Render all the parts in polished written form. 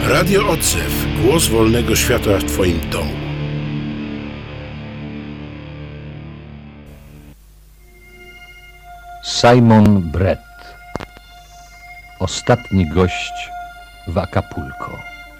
Radio Odzew. Głos wolnego świata w Twoim domu. Simon Brett. Ostatni gość w Acapulco.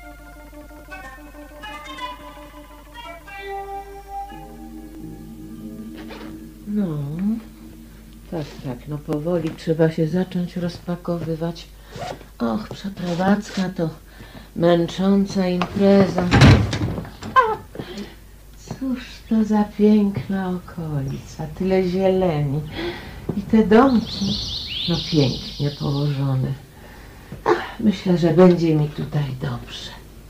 No, tak, no powoli trzeba się zacząć rozpakowywać. Och, przeprowadzka to męcząca impreza. Cóż to za piękna okolica, tyle zieleni i te domki, no pięknie położone. Myślę, że będzie mi tutaj dobrze.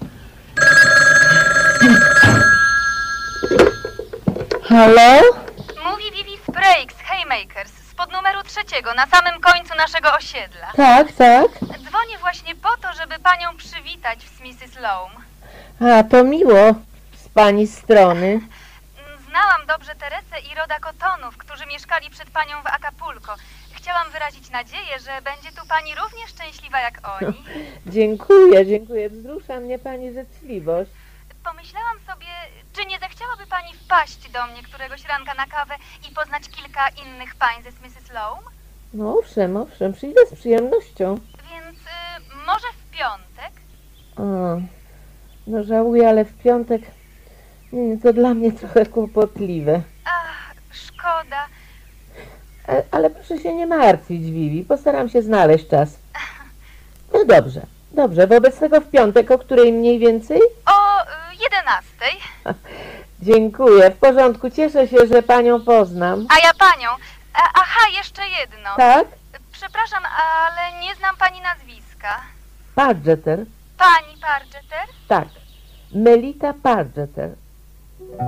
Halo? Mówi Vivi Sprague z Haymakers, spod numeru 3, na samym końcu naszego osiedla. Tak. Dzwonię właśnie po to, żeby panią przywitać w Mrs. Loam. A, to miło z pani strony. Znałam dobrze Teresę i Roda Cotonów, którzy mieszkali przed panią w Acapulco. Chciałam wyrazić nadzieję, że będzie tu pani równie szczęśliwa jak oni. Dziękuję. Wzrusza mnie pani życzliwość. Pomyślałam sobie, czy nie zechciałaby pani wpaść do mnie któregoś ranka na kawę i poznać kilka innych pań ze Mrs. Loam? No owszem, przyjdę z przyjemnością. Więc może w piątek? No żałuję, ale w piątek to dla mnie trochę kłopotliwe. Ach, szkoda. Ale proszę się nie martwić, Vivi, postaram się znaleźć czas. No dobrze, wobec tego w piątek, o której mniej więcej? O 11:00. Dziękuję, w porządku, cieszę się, że panią poznam. A ja panią. Aha, jeszcze jedno. Tak? Przepraszam, ale nie znam pani nazwiska. Pargeter? Pani Pargeter? Tak, Melita Pargeter.